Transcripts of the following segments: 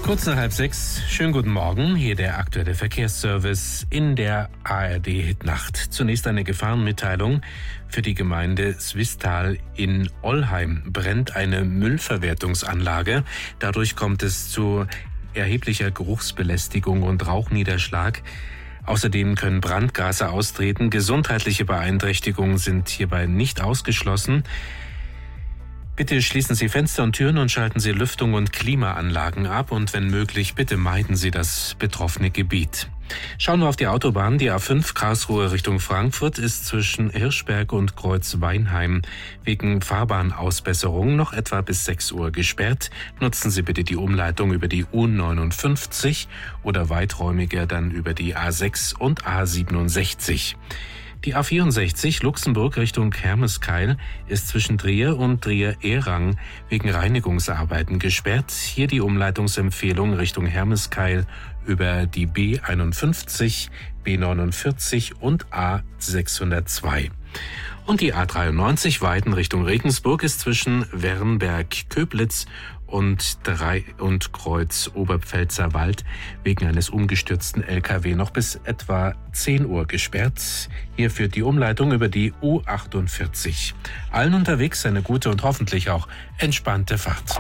Kurz nach 5:30, schönen guten Morgen, hier der aktuelle Verkehrsservice in der ARD-Hitnacht. Zunächst eine Gefahrenmitteilung für die Gemeinde Swisttal in Ollheim. Brennt eine Müllverwertungsanlage. Dadurch kommt es zu erheblicher Geruchsbelästigung und Rauchniederschlag. Außerdem können Brandgase austreten. Gesundheitliche Beeinträchtigungen sind hierbei nicht ausgeschlossen. Bitte schließen Sie Fenster und Türen und schalten Sie Lüftung und Klimaanlagen ab und wenn möglich, bitte meiden Sie das betroffene Gebiet. Schauen wir auf die Autobahn. Die A5 Karlsruhe Richtung Frankfurt ist zwischen Hirschberg und Kreuz-Weinheim wegen Fahrbahnausbesserung noch etwa bis 6 Uhr gesperrt. Nutzen Sie bitte die Umleitung über die U59 oder weiträumiger dann über die A6 und A67. Die A64 Luxemburg Richtung Hermeskeil ist zwischen Trier und Trier-Ehrang wegen Reinigungsarbeiten gesperrt. Hier die Umleitungsempfehlung Richtung Hermeskeil über die B51, B49 und A602. Und die A93 Weiden Richtung Regensburg ist zwischen Wernberg-Köblitz und Kreuz Oberpfälzer Wald wegen eines umgestürzten LKW noch bis etwa 10 Uhr gesperrt. Hier führt die Umleitung über die U48. Allen unterwegs eine gute und hoffentlich auch entspannte Fahrt.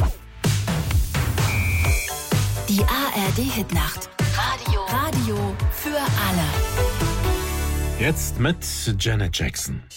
Die ARD-Hitnacht. Radio für alle. Jetzt mit Janet Jackson.